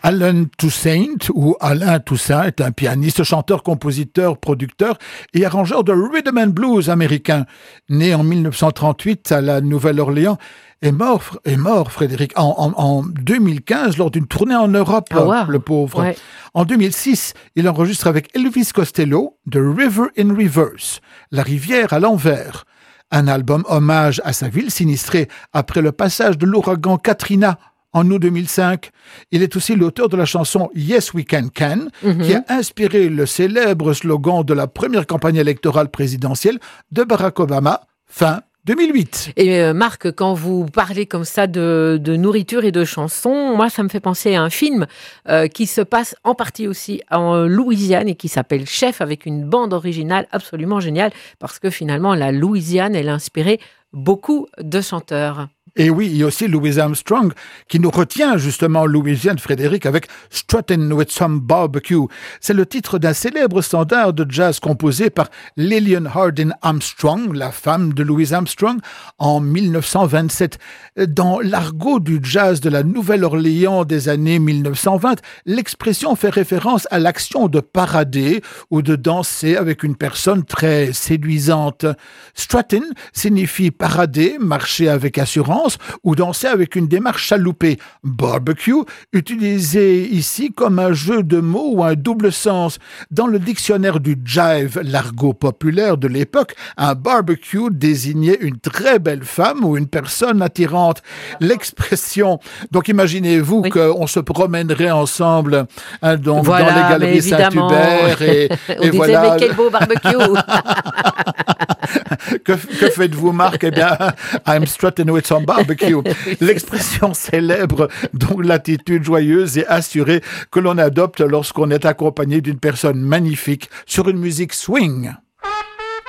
Alan Toussaint, ou Alain Toussaint, est un pianiste, chanteur, compositeur, producteur et arrangeur de rhythm and blues américain. Né en 1938 à la Nouvelle-Orléans, est mort, Frédéric, en 2015 lors d'une tournée en Europe, le pauvre. Ouais. En 2006, il enregistre avec Elvis Costello The River in Reverse, La rivière à l'envers. Un album hommage à sa ville sinistrée après le passage de l'ouragan Katrina en août 2005. Il est aussi l'auteur de la chanson Yes We Can, qui a inspiré le célèbre slogan de la première campagne électorale présidentielle de Barack Obama, fin 2008. Et Marc, quand vous parlez comme ça de nourriture et de chansons, moi ça me fait penser à un film qui se passe en partie aussi en Louisiane et qui s'appelle Chef, avec une bande originale absolument géniale, parce que finalement la Louisiane, elle a inspiré beaucoup de chanteurs. Et oui, il y a aussi Louis Armstrong qui nous retient justement en Louisiane, Frédéric, avec Struttin' with Some Barbecue. C'est le titre d'un célèbre standard de jazz composé par Lillian Hardin Armstrong, la femme de Louis Armstrong, en 1927. Dans l'argot du jazz de la Nouvelle-Orléans des années 1920, l'expression fait référence à l'action de parader ou de danser avec une personne très séduisante. Struttin' signifie parader, marcher avec assurance, ou danser avec une démarche chaloupée. Barbecue, utilisé ici comme un jeu de mots ou un double sens. Dans le dictionnaire du jive, l'argot populaire de l'époque, un barbecue désignait une très belle femme ou une personne attirante. L'expression, donc imaginez-vous qu'on se promènerait ensemble dans les galeries Saint-Hubert et disait, voilà. Mais quel beau barbecue. Que faites-vous, Marc? Eh bien, I'm strutting with some barbecue. L'expression célèbre, donc l'attitude joyeuse et assurée que l'on adopte lorsqu'on est accompagné d'une personne magnifique sur une musique swing.